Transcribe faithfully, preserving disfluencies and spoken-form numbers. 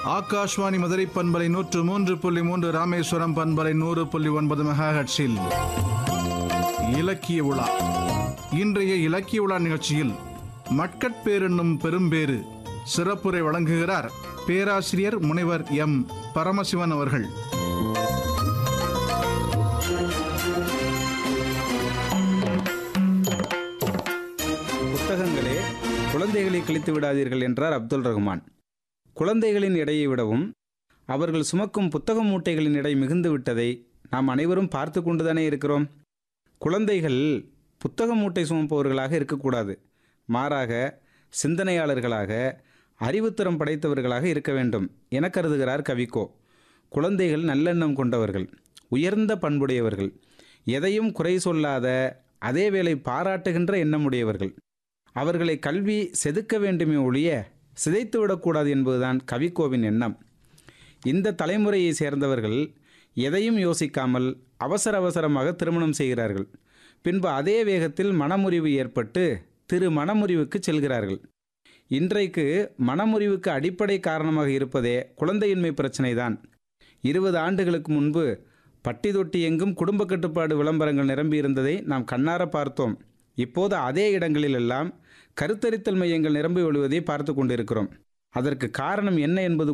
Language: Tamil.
ஆகாஷ்வாணி மதுரை பண்பலை நூற்று மூன்று புள்ளி மூன்று, ராமேஸ்வரம் பண்பலை நூறு புள்ளி ஒன்பது மெகாஹெர்ட்ஸில் இலக்கிய உலா. இன்றைய இலக்கிய உலா நிகழ்ச்சியில் மக்கட்பேறு என்னும் பெரும்பேறு சிறப்புரை வழங்குகிறார் பேராசிரியர் முனைவர் எம் பரமசிவன் அவர்கள். புத்தகங்களே குழந்தைகளை கிழித்து விடாதீர்கள் என்றார் அப்துல் ரஹ்மான். குழந்தைகளின் எடையை விடவும் அவர்கள் சுமக்கும் புத்தக மூட்டைகளின் எடை மிகுந்து விட்டதை நாம் அனைவரும் பார்த்து கொண்டுதானே இருக்கிறோம். குழந்தைகள் புத்தக மூட்டை சுமப்பவர்களாக இருக்கக்கூடாது, மாறாக சிந்தனையாளர்களாக, அறிவுத்திறம் படைத்தவர்களாக இருக்க வேண்டும் என கருதுகிறார் கவிக்கோ. குழந்தைகள் நல்லெண்ணம் கொண்டவர்கள், உயர்ந்த பண்புடையவர்கள், எதையும் குறை சொல்லாத அதேவேளை பாராட்டுகின்ற எண்ணமுடையவர்கள். அவர்களை கல்வி செதுக்க வேண்டுமே ஒழிய சிதைத்து விடக்கூடாது என்பதுதான் கவிக்கோவின் எண்ணம். இந்த தலைமுறையை சேர்ந்தவர்கள் எதையும் யோசிக்காமல் அவசர அவசரமாக திருமணம் செய்கிறார்கள். பின்பு அதே வேகத்தில் மனமுறிவு ஏற்பட்டு திரு மனமுறிவுக்கு செல்கிறார்கள். இன்றைக்கு மனமுறிவுக்கு அடிப்படை காரணமாக இருப்பதே குழந்தையின்மை பிரச்சனை தான். இருபது ஆண்டுகளுக்கு முன்பு பட்டி தொட்டி எங்கும் குடும்ப கட்டுப்பாடு விளம்பரங்கள் நிரம்பியிருந்ததை நாம் கண்ணார பார்த்தோம். இப்போது அதே இடங்களிலெல்லாம் கருத்தரித்தல் மையங்கள் நிரம்பி ஒழுவதை பார்த்து கொண்டிருக்கிறோம். அதற்கு காரணம் என்ன என்பது